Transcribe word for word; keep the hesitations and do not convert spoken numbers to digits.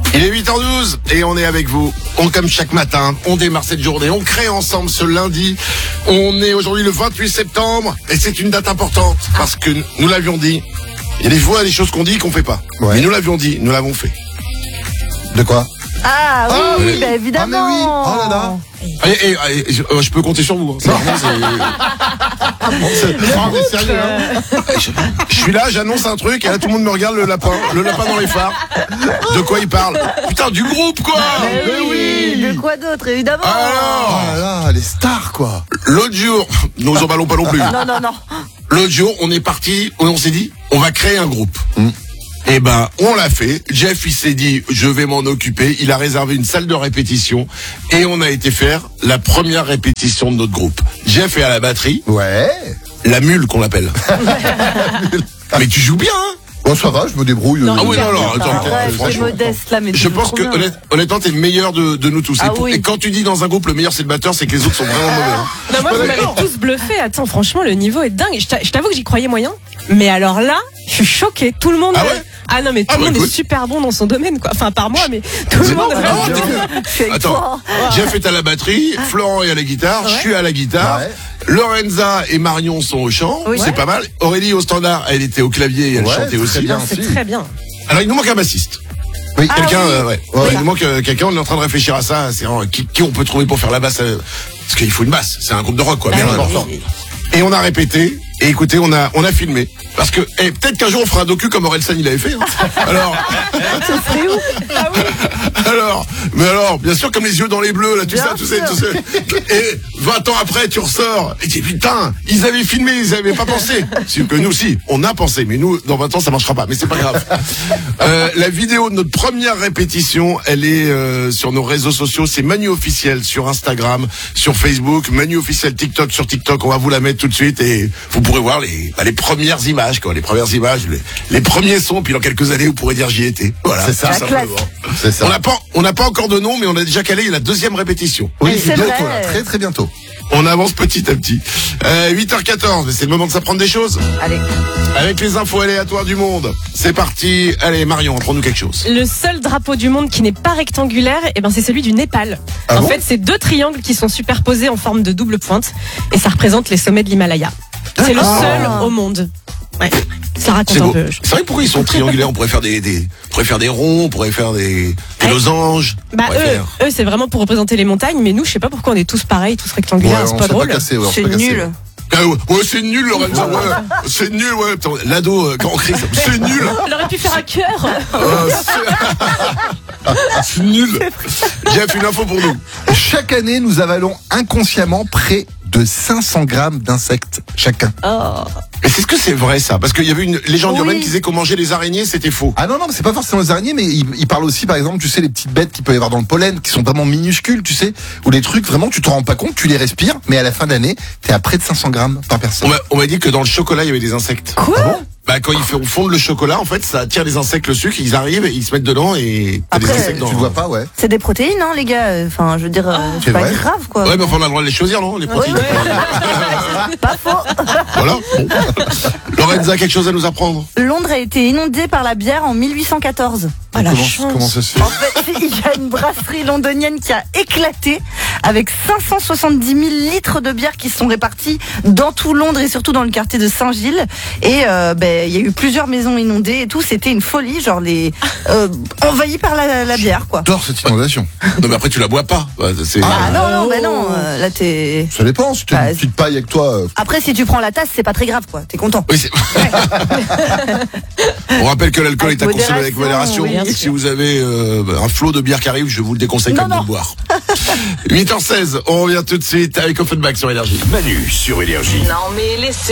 Il est huit heures douze et on est avec vous. On, comme chaque matin, on démarre cette journée. On crée ensemble ce lundi. On est aujourd'hui le vingt-huit septembre et c'est une date importante parce que nous l'avions dit. Il y a des fois des choses qu'on dit qu'on fait pas. Ouais. Mais nous l'avions dit, nous l'avons fait. De quoi? Ah oui, Ah, oui, oui. bah, évidemment. Ah, mais oui. Oh là là. Et, et, et, je, euh, je peux compter sur vous. Hein. C'est vraiment, c'est- Ah, mais sérieux, hein. je, je suis là, j'annonce un truc et là tout le monde me regarde le lapin, le lapin dans les phares. De quoi il parle? Putain, du groupe quoi. Mais Mais oui, oui. de quoi d'autre, évidemment. Alors, Oh là là, les stars, quoi. l'autre jour, nous en ballons pas non plus. Non, non, non. L'autre jour, on est parti, on s'est dit, on va créer un groupe. Mm. Eh ben, on l'a fait. Jeff, il s'est dit, je vais m'en occuper. Il a réservé une salle de répétition et on a été faire la première répétition de notre groupe. Jeff est à la batterie, Ouais. la mule qu'on l'appelle. Mais tu joues bien, hein? Bon, ça va, je me débrouille. Ah oui, non, non, attends, Ah, ouais, c'est franchement. modeste là, mais Je tu pense joues que trop bien. honnête- honnêtement, t'es le meilleur de, de nous tous. Ah et, pour- oui. et quand tu dis dans un groupe le meilleur c'est le batteur, c'est que les autres sont vraiment mauvais. Hein. Non, moi, vous m'avez tous bluffé. Attends, franchement, le niveau est dingue. Je t'a- je t'avoue que j'y croyais moyen. Mais alors là, je suis choquée. Tout le monde. Ah ouais Ah non, mais tout Ah le bah monde écoute. est super bon dans son domaine, quoi. Enfin, par moi, mais tout le monde. Ah, vraiment. Je suis avec Attends, toi. Jeff est à la batterie, Florent est à la guitare, je suis à la guitare, Ouais. Lorenza et Marion sont au chant, Oui. c'est Ouais. pas mal. Aurélie au standard, elle était au clavier et elle Ouais, chantait très aussi. bien. C'est Si. très bien. Alors il nous manque un bassiste. Oui. Ah Quelqu'un, oui. euh, ouais. Ouais. Il nous manque euh, quelqu'un, on est en train de réfléchir à ça. C'est euh, qui, qui on peut trouver pour faire la basse euh, parce qu'il faut une basse, c'est un groupe de rock quoi, bien Ah oui, important. oui, Et on a répété, et écoutez, on a on a filmé. Parce que eh, peut-être qu'un jour on fera un docu comme Orelsan il avait fait. Hein. Alors, Ce serait où? Ah oui. alors, mais alors, bien sûr comme les yeux dans les bleus là, tout Bien ça, tout ça, sûr. tout ça. Et vingt ans après, tu ressors et tu dis putain, ils avaient filmé, ils avaient pas pensé. C'est que nous aussi, on a pensé, mais nous dans vingt ans ça marchera pas, mais c'est pas grave. Euh, la vidéo de notre première répétition, elle est euh, sur nos réseaux sociaux, c'est Manu officiel sur Instagram, sur Facebook, Manu officiel TikTok sur TikTok, on va vous la mettre tout de suite et vous pourrez voir les bah, les premières images quoi, les premières images, les, les premiers sons, puis dans quelques années vous pourrez dire j'y étais. Voilà, C'est ça. tout La simplement. C'est ça. On n'a pas, on n'a pas encore de nom, mais on a déjà calé la deuxième répétition. Oui, Oui, c'est c'est bientôt, vrai. là. Très, très bientôt. On avance petit à petit. Euh, huit heures quatorze, c'est le moment de s'apprendre des choses. Allez. Avec les infos aléatoires du monde. C'est parti. Allez, Marion, apprends-nous quelque chose. Le seul drapeau du monde qui n'est pas rectangulaire, eh ben, c'est celui du Népal. Ah en bon fait, c'est deux triangles qui sont superposés en forme de double pointe. Et ça représente les sommets de l'Himalaya. C'est le Ah. seul au monde. Ouais. Ça raconte C'est un beau. peu. C'est vrai, pourquoi ils sont triangulaires? On pourrait faire des, des, on pourrait faire des ronds, on pourrait faire des, des Ouais. losanges. Bah, On pourrait eux, faire- eux c'est vraiment pour représenter les montagnes, mais nous, je sais pas pourquoi on est tous pareils, tous rectangulaires, Ouais, c'est on pas s'est drôle. pas cassé, ouais, on s'est C'est pas cassé, nul. ouais. Ah ouais, ouais, c'est nul, Lorenzo. Ouais, c'est nul, ouais. Putain, L'ado, euh, quand on crie, ça- c'est nul. On aurait pu faire un cœur. Euh, c'est- c'est nul. Jeff, une info pour nous. Chaque année, nous avalons inconsciemment près de cinq cents grammes d'insectes chacun. Oh. Mais c'est ce que c'est vrai ça? Parce qu'il y avait une légende Oui. urbaine qui disait qu'on mangeait les araignées, c'était faux. Ah non, non, mais c'est pas forcément les araignées, mais il, il parle aussi, par exemple, tu sais, les petites bêtes qu'il peut y avoir dans le pollen, qui sont vraiment minuscules, tu sais, ou les trucs, vraiment, tu te rends pas compte, tu les respires, mais à la fin d'année, t'es à près de cinq cents grammes par On personne. m'a, on m'a dit que dans le chocolat, il y avait des insectes. Quoi? Ah bon Bah, quand ils font fondre le chocolat, en fait, ça attire les insectes, le sucre, ils arrivent, et ils se mettent dedans et t'as des Après, insectes dans. Tu le vois pas, ouais. C'est des protéines, hein, les gars. Enfin, je veux dire, euh, c'est c'est pas vrai. grave, quoi. Ouais, mais enfin, on a le droit de les choisir, non? Les protéines. Pas faux. Voilà. Bon. Lorenza, quelque chose à nous apprendre? Londres a été inondée par la bière en mille huit cent quatorze. Oh, la comment, chance. comment ça se fait? En fait, il y a une brasserie londonienne qui a éclaté avec cinq cent soixante-dix mille litres de bière qui se sont répartis dans tout Londres et surtout dans le quartier de Saint-Gilles. Et euh, ben, il y a eu plusieurs maisons inondées et tout. C'était une folie, genre les euh, envahis par la, la bière, quoi. J'adore cette inondation. Non, mais après, tu la bois pas. Ouais, c'est... Ah non, non, Oh. ben non. euh, là, t'es. Ça dépend, si t'as Bah, une petite paille avec toi. euh, Après, si tu prends la tasse, c'est pas très grave, quoi. T'es content. Oui, c'est... On rappelle que l'alcool Avec est à consommer avec modération. modération, oui, Et si vous avez euh, un flot de bière qui arrive, je vous le déconseille Non, quand même de non. le boire. huit heures seize, on revient tout de suite avec Offenbach sur Énergie. Manu sur Énergie. Non mais laissez